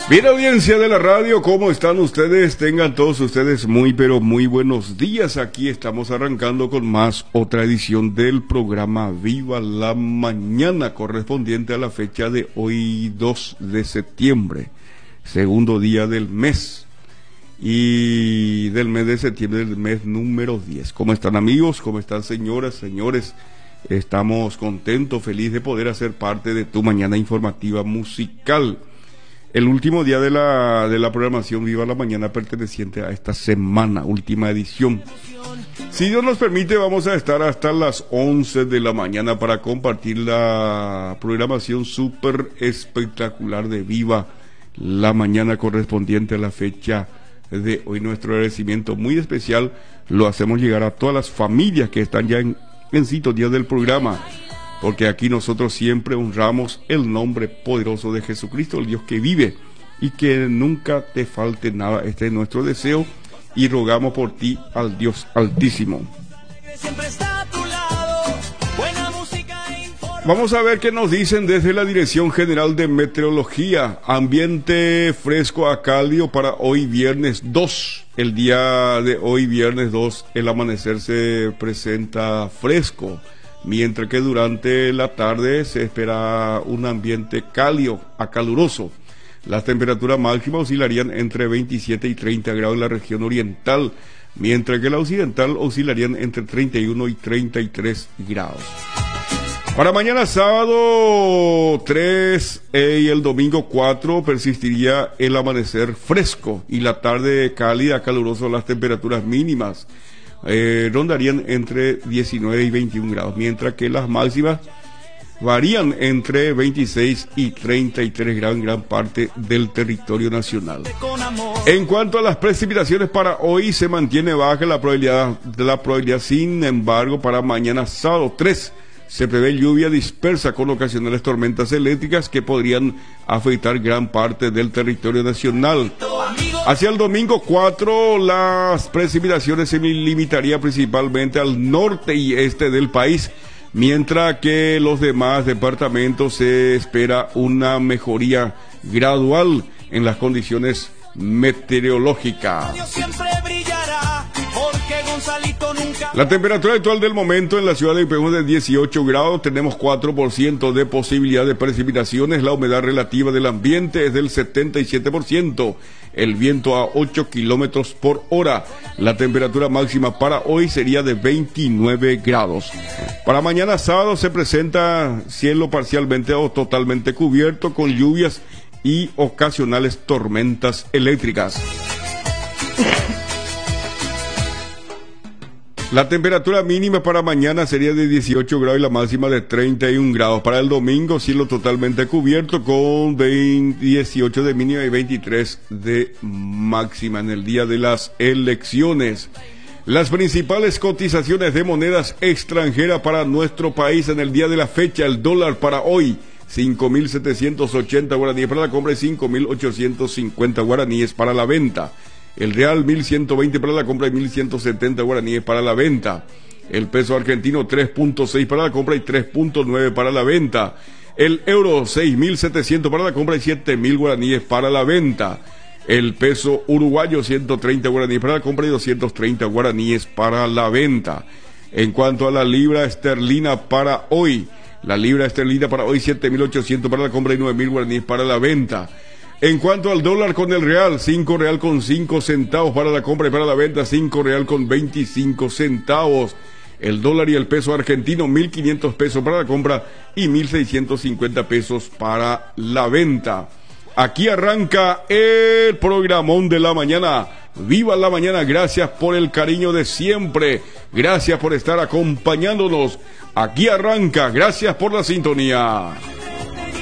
Bien, audiencia de la radio, ¿cómo están ustedes? Tengan todos ustedes muy, pero muy buenos días. Aquí estamos arrancando con más otra edición del programa Viva la Mañana, correspondiente a la fecha de hoy, 2 de septiembre, segundo día del mes. Y del mes de septiembre, del mes número 10. ¿Cómo están, amigos? ¿Cómo están, señoras, señores? Estamos contentos, felices de poder hacer parte de tu mañana informativa musical. El último día de la programación Viva la Mañana, perteneciente a esta semana, última edición. Si Dios nos permite, vamos a estar hasta las 11 de la mañana para compartir la programación súper espectacular de Viva la Mañana, correspondiente a la fecha de hoy. Nuestro agradecimiento muy especial lo hacemos llegar a todas las familias que están ya en sintonía del programa, porque aquí nosotros siempre honramos el nombre poderoso de Jesucristo, el Dios que vive, y que nunca te falte nada. Este es nuestro deseo y rogamos por ti al Dios Altísimo. Vamos a ver qué nos dicen desde la Dirección General de Meteorología. Ambiente fresco a cálido para hoy viernes 2. El día de hoy viernes 2, el amanecer se presenta fresco, mientras que durante la tarde se espera un ambiente cálido a caluroso. Las temperaturas máximas oscilarían entre 27 y 30 grados en la región oriental, mientras que la occidental oscilarían entre 31 y 33 grados. Para mañana sábado 3 y el domingo 4 persistiría el amanecer fresco y la tarde cálida, caluroso. Las temperaturas mínimas rondarían entre 19 y 21 grados, mientras que las máximas varían entre 26 y 33 grados en gran parte del territorio nacional. En cuanto a las precipitaciones para hoy, se mantiene baja la probabilidad. Sin embargo, para mañana sábado 3 se prevé lluvia dispersa con ocasionales tormentas eléctricas que podrían afectar gran parte del territorio nacional. Hacia el domingo 4, las precipitaciones se limitarían principalmente al norte y este del país, mientras que los demás departamentos se espera una mejoría gradual en las condiciones meteorológicas. La temperatura actual del momento en la ciudad de Ipegú es de 18 grados, tenemos 4% de posibilidad de precipitaciones, la humedad relativa del ambiente es del 77%, el viento a 8 kilómetros por hora, la temperatura máxima para hoy sería de 29 grados. Para mañana sábado se presenta cielo parcialmente o totalmente cubierto con lluvias y ocasionales tormentas eléctricas. La temperatura mínima para mañana sería de 18 grados y la máxima de 31 grados. Para el domingo, cielo totalmente cubierto con 18 de mínima y 23 de máxima en el día de las elecciones. Las principales cotizaciones de monedas extranjeras para nuestro país en el día de la fecha: el dólar para hoy, 5.780 guaraníes para la compra y 5.850 guaraníes para la venta. El real 1.120 para la compra y 1.170 guaraníes para la venta. El peso argentino 3.6 para la compra y 3.9 para la venta. El euro 6.700 para la compra y 7.000 guaraníes para la venta. El peso uruguayo 130 guaraníes para la compra y 230 guaraníes para la venta. En cuanto a la libra esterlina para hoy, la libra esterlina para hoy 7.800 para la compra y 9.000 guaraníes para la venta. En cuanto al dólar con el real, 5 real con 5 centavos para la compra y para la venta, 5 real con 25 centavos. El dólar y el peso argentino, 1.500 pesos para la compra y 1.650 pesos para la venta. Aquí arranca el programón de la mañana. Viva la mañana, gracias por el cariño de siempre, gracias por estar acompañándonos. Aquí arranca, gracias por la sintonía.